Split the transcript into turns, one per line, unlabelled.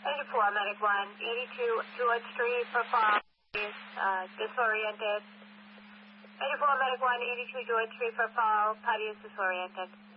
84, Medic 1, 82 George Street for fall, is disoriented. 84, Medic 1, 82 George Street for fall, party is disoriented.